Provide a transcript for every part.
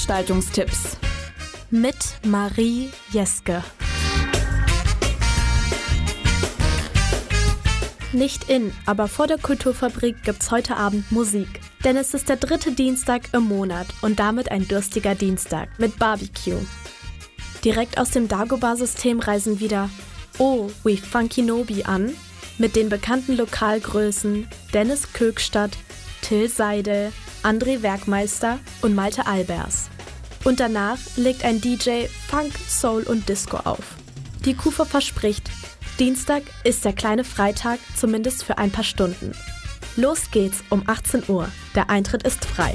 Veranstaltungstipps mit Marie Jeske. Nicht in, aber vor der Kulturfabrik gibt's heute Abend Musik. Denn es ist der 3. Dienstag im Monat und damit ein durstiger Dienstag mit Barbecue. Direkt aus dem Dagobah-System reisen wieder Oh We Funky Nobi an, mit den bekannten Lokalgrößen Dennis Kökstadt, Till Seidel, André Werkmeister und Malte Albers. Und danach legt ein DJ Funk, Soul und Disco auf. Die KUFA verspricht, Dienstag ist der kleine Freitag, zumindest für ein paar Stunden. Los geht's um 18 Uhr. Der Eintritt ist frei.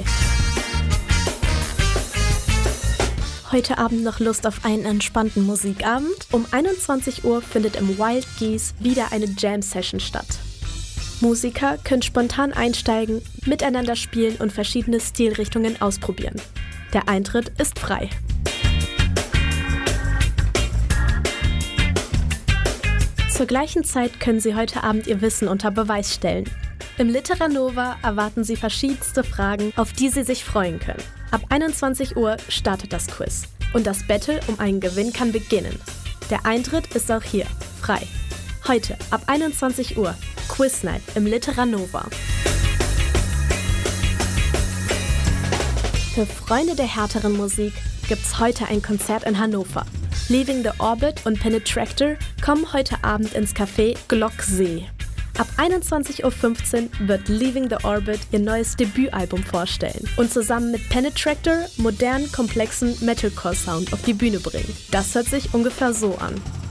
Heute Abend noch Lust auf einen entspannten Musikabend? Um 21 Uhr findet im Wild Geese wieder eine Jam-Session statt. Musiker können spontan einsteigen, miteinander spielen und verschiedene Stilrichtungen ausprobieren. Der Eintritt ist frei. Zur gleichen Zeit können Sie heute Abend Ihr Wissen unter Beweis stellen. Im Literanova erwarten Sie verschiedenste Fragen, auf die Sie sich freuen können. Ab 21 Uhr startet das Quiz. Und das Battle um einen Gewinn kann beginnen. Der Eintritt ist auch hier frei. Heute ab 21 Uhr Quiz Night im Literanova. Für Freunde der härteren Musik gibt's heute ein Konzert in Hannover. Leaving the Orbit und Penetractor kommen heute Abend ins Café Glocksee. Ab 21.15 Uhr wird Leaving the Orbit ihr neues Debütalbum vorstellen und zusammen mit Penetractor modernen, komplexen Metalcore-Sound auf die Bühne bringen. Das hört sich ungefähr so an.